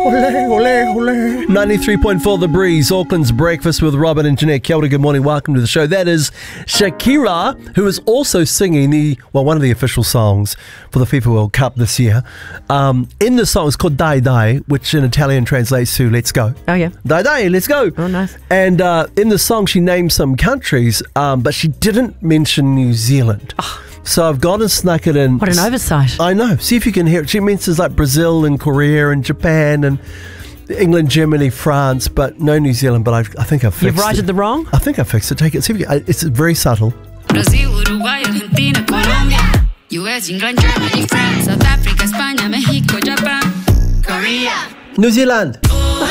93.4 The Breeze, Auckland's Breakfast with Robin and Jeanette. Kia ora, good morning, welcome to the show. That is Shakira, who is also singing one of the official songs for the FIFA World Cup this year. In the song, it's called Dai Dai, which in Italian translates to Let's Go. Oh, yeah. Dai Dai, let's go. Oh, nice. And in the song, she named some countries, but she didn't mention New Zealand. Oh. So I've gone and snuck it in. What an oversight. I know. See if you can hear it. She mentions like Brazil and Korea and Japan and England, Germany, France, but no New Zealand. But I think I've fixed it. You've righted the wrong? I think I fixed it. Take it. See if you, it's very subtle. Brazil, Uruguay, Argentina, Colombia, US, England, Germany, France, South Africa, España, Mexico, Japan, Korea. New Zealand.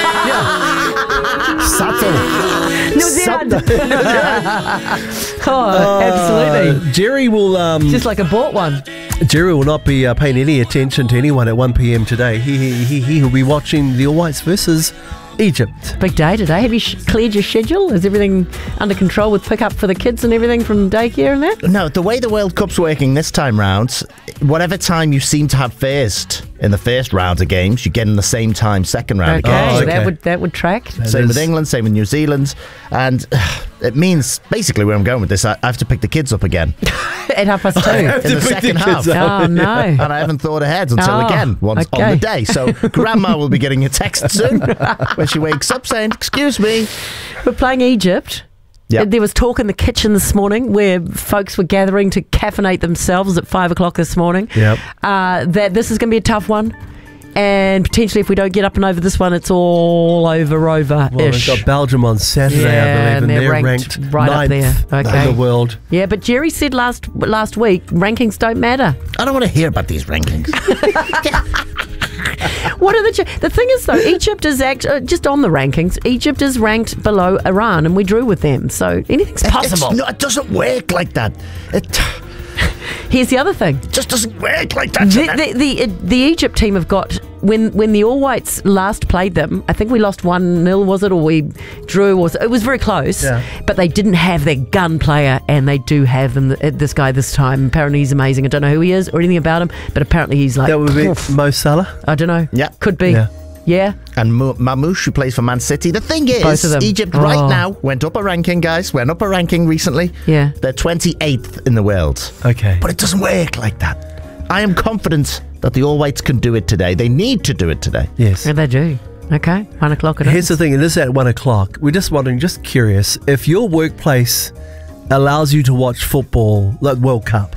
Subtle. New Zealand. Absolutely. Jerry will... Just like a bought one. Jerry will not be paying any attention to anyone at 1 p.m. today. He will be watching the All Whites versus Egypt. Big day today. Have you cleared your schedule? Is everything under control with pick up for the kids and everything from daycare and that? No, the way the World Cup's working this time round, whatever time you seem to have first in the first round of games, you get in the same time second round of games. okay. That would track. Same with England, same with New Zealand. And it means, basically where I'm going with this, I have to pick the kids up agagen. At 2:30. In the second half. Oh, no. And I haven't thought ahead until once on the day. So Grandma will be getting a text soon when she wakes up saying, excuse me. We're playing Egypt. Yep. There was talk in the kitchen this morning where folks were gathering to caffeinate themselves at 5 o'clock this morning. Yep. That this is going to be a tough one. And potentially if we don't get up and over this one, it's all over-ish. Well, we've got Belgium on Saturday, I believe, and they're ranked right up there. Okay. in the world. Yeah, but Jerry said last week, rankings don't matter. I don't want to hear about these rankings. What are the thing is, though, Egypt is just on the rankings. Egypt is ranked below Iran, and we drew with them. So anything's possible. It doesn't work like that. Here's the other thing. It just doesn't work like that. The Egypt team have got, when the All Whites last played them, I think we lost 1-0, was it? Or we drew. It was very close. Yeah. But they didn't have their gun player, and they do have them, this guy this time. Apparently he's amazing. I don't know who he is or anything about him, but apparently he's like... That would be Mo Salah? I don't know. Yeah. Could be. Yeah. And Mamouche, who plays for Man City. The thing is, both of them. Egypt right now went up a ranking, guys. Went up a ranking recently. Yeah. They're 28th in the world. Okay. But it doesn't work like that. I am confident that the All Whites can do it today. They need to do it today. Yes. And they do. Okay. 1 o'clock it is. Here's the thing. It is at 1 o'clock. We're just wondering, just curious, if your workplace allows you to watch football, like World Cup,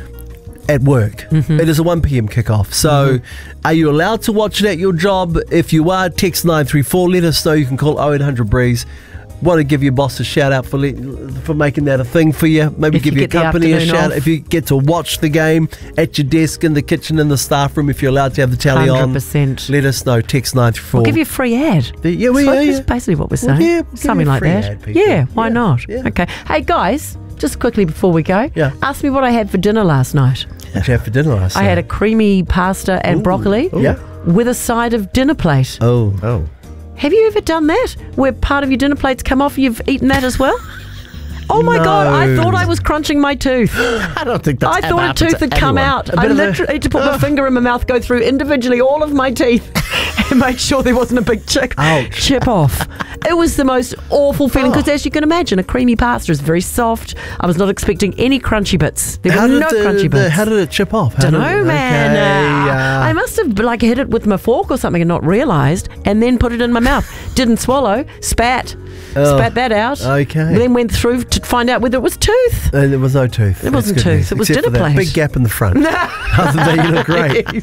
at work. It is a 1 p.m. kickoff. So are you allowed to watch it at your job? If you are, text 934. Let us know. You can call 0800 Breeze. Want to give your boss a shout out for making that a thing for you. Maybe give your company a shout out if you get to watch the game at your desk, in the kitchen, in the staff room. If you're allowed to have the tally 100%. on, let us know. Text 934. We'll give you a free ad. That's basically what we're saying. Well, we'll something like that. Why not? Yeah. Okay. Hey guys, just quickly before we go, ask me what I had for dinner last night. What did you have for dinner last night? I had a creamy pasta and broccoli with a side of dinner plate. Oh. Have you ever done that? Where part of your dinner plate's come off, you've eaten that as well? Oh my God, I thought I was crunching my tooth. I don't think that's I thought a tooth had come out. I literally had to put my finger in my mouth, go through individually all of my teeth and make sure there wasn't a big chip off. It was the most awful feeling because, as you can imagine, a creamy pasta is very soft. I was not expecting any crunchy bits. There were no crunchy bits. How did it chip off? Don't know, man. I must have hit it with my fork or something and not realised, and then put it in my mouth. Didn't swallow. Spat that out. Okay. Then went through to find out whether it was tooth. There was no tooth. It wasn't tooth. It was dinner plate. Big gap in the front. Other than that, you look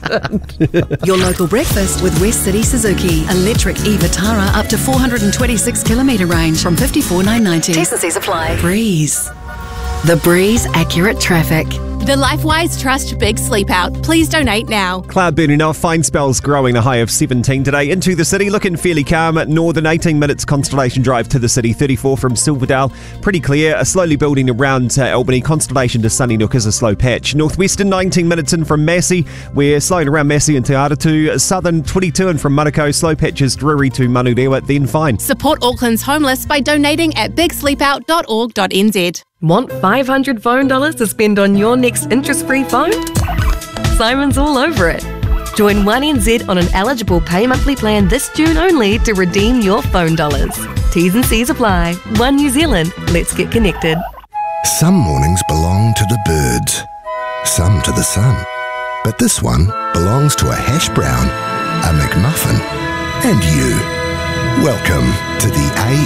great. Your local breakfast with West City Suzuki. Electric e-Vitara up to 426 kilometre range from 54,990. T&Cs apply. Breeze. The Breeze Accurate Traffic. The LifeWise Trust Big Sleep Out. Please donate now. Cloud burning off, fine spells growing, a high of 17 today. Into the city, looking fairly calm. Northern 18 minutes Constellation Drive to the city, 34 from Silverdale. Pretty clear, slowly building around Albany. Constellation to Sunnysnook is a slow patch. Northwestern 19 minutes in from Massey. We're slowing around Massey and Te Aratu. Southern 22 in from Manukau. Slow patches Drury to Manurewa, then fine. Support Auckland's homeless by donating at bigsleepout.org.nz. Want 500 phone dollars to spend on your next interest-free phone? Simon's all over it. Join 1NZ on an eligible pay monthly plan this June only to redeem your phone dollars. T's and C's apply. One New Zealand. Let's get connected. Some mornings belong to the birds, some to the sun. But this one belongs to a hash brown, a McMuffin, and you. Welcome to the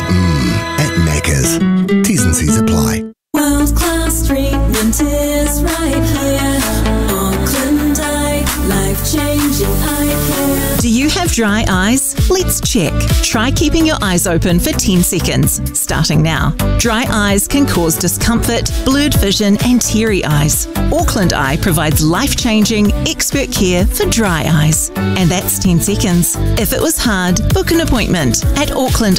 at Macca's. T's and C's apply. World-class treatment is right here. Auckland Eye, life-changing eye care. Do you have dry eyes? Let's check. Try keeping your eyes open for 10 seconds, starting now. Dry eyes can cause discomfort, blurred vision and teary eyes. Auckland Eye provides life-changing, expert care for dry eyes. And that's 10 seconds. If it was hard, book an appointment at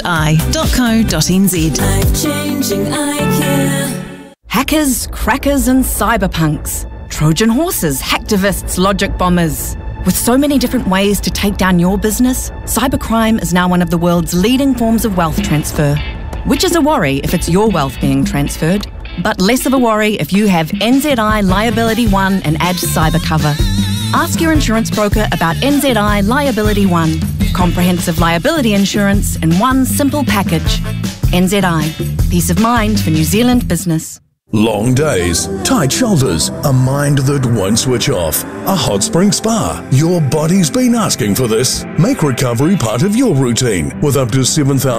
aucklandeye.co.nz. Life-changing eye care. Hackers, crackers and cyberpunks. Trojan horses, hacktivists, logic bombers. With so many different ways to take down your business, cybercrime is now one of the world's leading forms of wealth transfer. Which is a worry if it's your wealth being transferred, but less of a worry if you have NZI Liability One and add cyber cover. Ask your insurance broker about NZI Liability One. Comprehensive liability insurance in one simple package. NZI. Peace of mind for New Zealand business. Long days, tight shoulders, a mind that won't switch off. A hot spring spa. Your body's been asking for this. Make recovery part of your routine with up to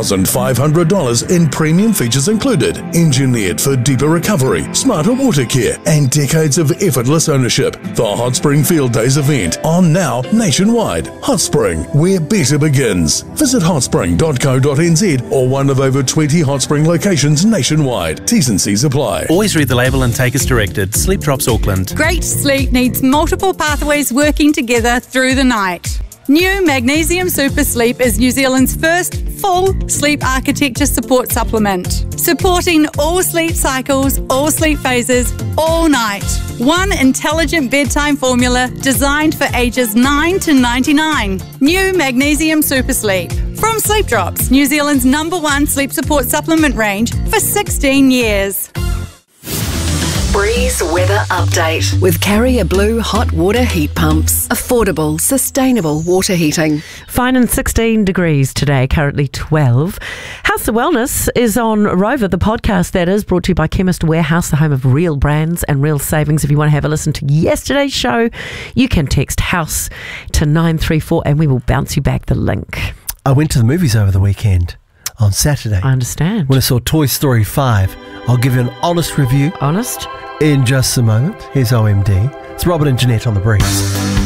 $7,500 in premium features included. Engineered for deeper recovery, smarter water care, and decades of effortless ownership. The Hot Spring Field Days event on now nationwide. Hot Spring, where better begins. Visit hotspring.co.nz or one of over 20 Hot Spring locations nationwide. T's and C's apply. Always read the label and take as directed. Sleep Drops Auckland. Great sleep needs multiple pathways working together through the night. New Magnesium Super Sleep is New Zealand's first full sleep architecture support supplement, supporting all sleep cycles, all sleep phases, all night. One intelligent bedtime formula designed for ages 9 to 99. New Magnesium Super Sleep. From Sleep Drops, New Zealand's #1 sleep support supplement range for 16 years. Breeze weather update with Carrier Blue hot water heat pumps. Affordable, sustainable water heating. Fine and 16 degrees today, currently 12. House of Wellness is on Rover, the podcast that is brought to you by Chemist Warehouse, the home of real brands and real savings. If you want to have a listen to yesterday's show, you can text HOUSE to 934 and we will bounce you back the link. I went to the movies over the weekend on Saturday. I understand. When I saw Toy Story 5, I'll give you an honest review. Honest? In just a moment. Here's OMD. It's Robin and Jeanette on the Breeze.